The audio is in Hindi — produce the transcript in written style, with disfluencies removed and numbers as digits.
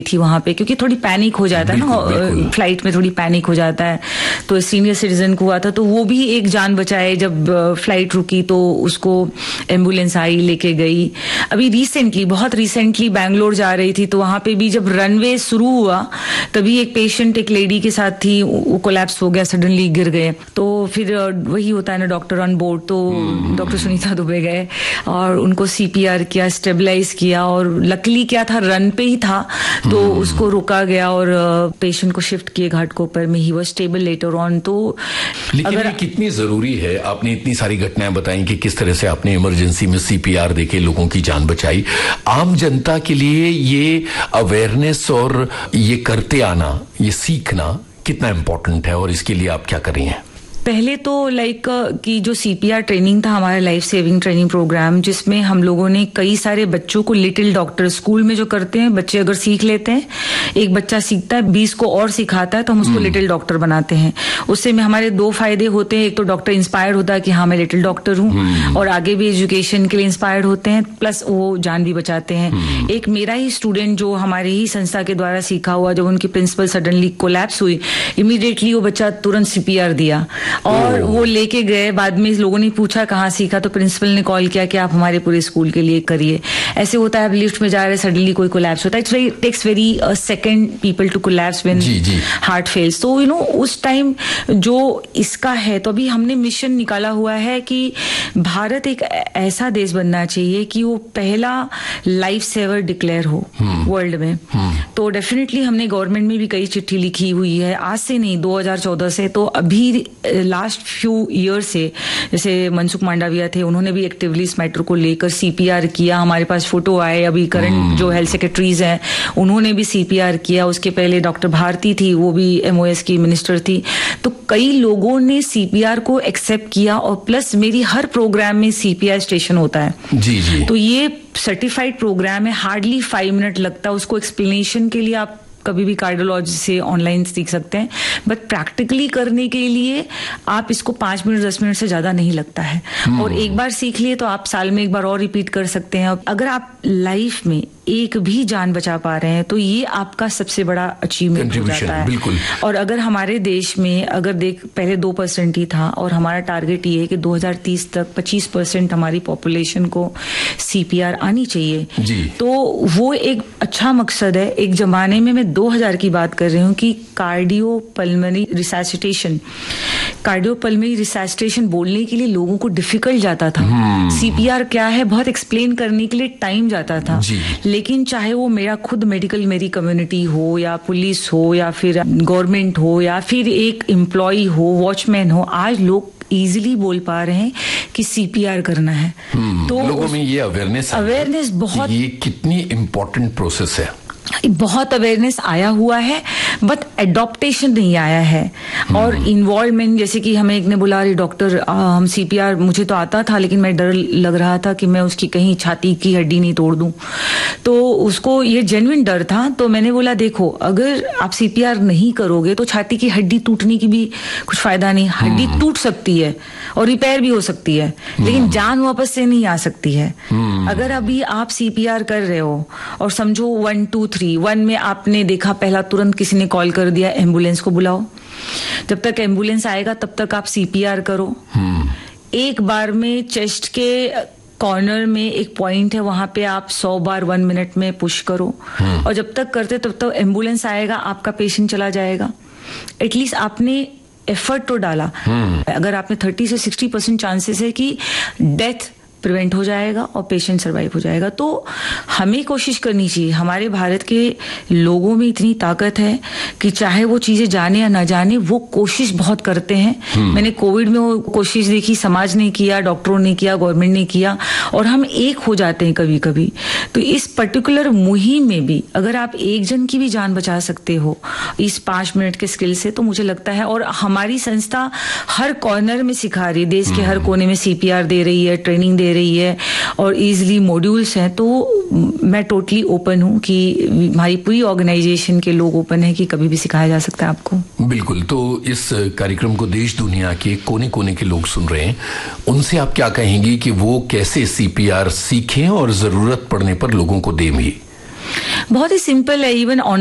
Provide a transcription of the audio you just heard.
थी वहां पे, क्योंकि थोड़ी पैनिक हो जाता है ना, फ्लाइट में थोड़ी पैनिक हो जाता है। तो सीनियर सिटीजन को हुआ था, तो वो भी एक जान बचाए। जब फ्लाइट रुकी तो उसको एम्बुलेंस आई, लेके गई। अभी रिसेंटली, बहुत रिसेंटली बैंगलोर जा रही थी, तो वहां पे भी जब रनवे शुरू हुआ तभी एक पेशेंट एक लेडी के साथ थी, वो कोलैप्स हो गया, सडनली गिर गए। तो फिर वही होता है ना, डॉक्टर ऑन बोर्ड, तो डॉक्टर सुनीता दुबे गए और उनको CPR किया, स्टेबलाइज किया, और लकीली क्या था, रन पे ही था, तो उसको रोका गया और पेशेंट को शिफ्ट किए घाटकोपर में। He was stable later on. तो लेकिन अगर ये कितनी जरूरी है, आपने इतनी सारी घटनाएं बताई कि किस तरह से आपने इमरजेंसी में CPR देके लोगों की जान बचाई। आम जनता के लिए ये अवेयरनेस और ये करते आना, ये सीखना कितना इंपॉर्टेंट है, और इसके लिए आप क्या कर रही हैं? पहले तो कि जो CPR ट्रेनिंग था हमारा लाइफ सेविंग ट्रेनिंग प्रोग्राम, जिसमें हम लोगों ने कई सारे बच्चों को लिटिल डॉक्टर, स्कूल में जो करते हैं बच्चे अगर सीख लेते हैं, एक बच्चा सीखता है 20 को और सिखाता है, तो हम उसको लिटिल डॉक्टर बनाते हैं। उससे में हमारे 2 फायदे होते हैं। एक तो डॉक्टर इंस्पायर्ड होता है कि हाँ मैं लिटिल डॉक्टर हूँ, और आगे भी एजुकेशन के लिए इंस्पायर्ड होते हैं, प्लस वो जान भी बचाते हैं। एक मेरा ही स्टूडेंट जो हमारे ही संस्था के द्वारा सीखा हुआ, जब उनकी प्रिंसिपल सडनली कोलैप्स हुई, इमीडिएटली वो बच्चा तुरंत CPR दिया और वो लेके गए। बाद में लोगों ने पूछा कहाँ सीखा, तो प्रिंसिपल ने कॉल किया कि आप हमारे पूरे स्कूल के लिए करिए। ऐसे होता है, आप लिफ्ट में जा रहे, सडनली कोई कोलैप्स होता है, it takes very second people to collapse when heart fails. तो उस टाइम जो इसका है, तो अभी हमने मिशन निकाला हुआ है कि भारत एक ऐसा देश बनना चाहिए कि वो पहला लाइफ सेवर डिक्लेयर हो वर्ल्ड में। तो डेफिनेटली हमने गवर्नमेंट में भी कई चिट्ठी लिखी हुई है, आज से नहीं 2014 से। तो अभी लास्ट फ्यू ईयर से, जैसे मनसुख मांडविया थे, उन्होंने भी एक्टिवली इस मैटर को लेकर CPR किया। हमारे पास फोटो आए, अभी करंट जो हेल्थ सेक्रेटरीज हैं उन्होंने भी CPR किया। उसके पहले डॉक्टर भारती थी, वो भी MOS की मिनिस्टर थी। तो कई लोगों ने CPR को एक्सेप्ट किया, और प्लस मेरी हर प्रोग्राम में CPR स्टेशन होता है। जी। तो ये सर्टिफाइड प्रोग्राम है, हार्डली 5 मिनट लगता है उसको एक्सप्लेनेशन के लिए। आप कभी भी कार्डियोलॉजी से ऑनलाइन सीख सकते हैं, बट प्रैक्टिकली करने के लिए आप इसको 5 मिनट 10 मिनट से ज्यादा नहीं लगता है। और एक बार सीख लिए तो आप साल में एक बार और रिपीट कर सकते हैं। अगर आप लाइफ में एक भी जान बचा पा रहे हैं तो ये आपका सबसे बड़ा अचीवमेंट हो जाता है। बिल्कुल। और अगर हमारे देश में अगर पहले 2% ही था, और हमारा टारगेट ये है कि 2030 तक 25% हमारी पॉपुलेशन को CPR आनी चाहिए जी। तो वो एक अच्छा मकसद है। एक जमाने में मैं 2000 की बात कर रही हूँ कि कार्डियोपल्मोनरी रिसैसिटेशन बोलने के लिए लोगों को डिफिकल्ट जाता था। CPR क्या है बहुत एक्सप्लेन करने के लिए टाइम जाता था। लेकिन चाहे वो मेरा खुद मेरी कम्युनिटी हो, या पुलिस हो, या फिर गवर्नमेंट हो, या फिर एक एम्प्लॉय हो, वॉचमैन हो, आज लोग इजीली बोल पा रहे हैं कि CPR करना है। तो लोगों में ये अवेयरनेस बहुत, ये कितनी इम्पोर्टेंट प्रोसेस है। बहुत अवेयरनेस आया हुआ है, बट एडॉप्टेशन नहीं आया है। और इन्वॉल्वमेंट, जैसे कि हमें एक ने बोला, अरे डॉक्टर हम CPR, मुझे तो आता था लेकिन मैं डर लग रहा था कि मैं उसकी कहीं छाती की हड्डी नहीं तोड़ दूं। तो उसको ये जेन्युइन डर था। तो मैंने बोला देखो, अगर आप CPR नहीं करोगे तो छाती की हड्डी टूटने की भी कुछ फायदा नहीं। हड्डी टूट सकती है और रिपेयर भी हो सकती है, लेकिन जान वापस से नहीं आ सकती है। अगर अभी आप CPR कर रहे हो और समझो 1 2 3 1 में आपने देखा, पहला तुरंत किसी ने कॉल कर दिया, एम्बुलेंस को बुलाओ। जब तक एम्बुलेंस आएगा तब तक आप CPR करो। एक बार में चेस्ट के कॉर्नर में एक पॉइंट है, वहां पे आप 100 बार 1 मिनट में पुश करो। और जब तक करते तब तक एम्बुलेंस आएगा, आपका पेशेंट चला जाएगा। एटलीस्ट आपने एफर्ट तो डाला। अगर आपने 30 से 60% चांसेस है कि डेथ प्रिवेंट हो जाएगा और पेशेंट सर्वाइव हो जाएगा। तो हमें कोशिश करनी चाहिए। हमारे भारत के लोगों में इतनी ताकत है कि चाहे वो चीजें जाने या ना जाने, वो कोशिश बहुत करते हैं। मैंने कोविड में वो कोशिश देखी, समाज ने किया, डॉक्टरों ने किया, गवर्नमेंट ने किया, और हम एक हो जाते हैं कभी कभी। तो इस पर्टिकुलर मुहिम में भी अगर आप एक जन की भी जान बचा सकते हो इस 5 मिनट के स्किल से, तो मुझे लगता है। और हमारी संस्था हर कॉर्नर में सिखा रही है, देश के हर कोने में CPR दे रही है, ट्रेनिंग दे रही है, और इजीली मॉड्यूल्स हैं। तो मैं टोटली ओपन हूं कि हमारी पूरी ऑर्गेनाइजेशन के लोग ओपन है कि कभी भी सिखाया जा सकता है आपको। बिल्कुल। तो इस कार्यक्रम को देश दुनिया के कोने कोने के लोग सुन रहे हैं, उनसे आप क्या कहेंगी कि वो कैसे CPR सीखें और जरूरत पड़ने पर लोगों को दें भी? बहुत ही सिंपल है, इवन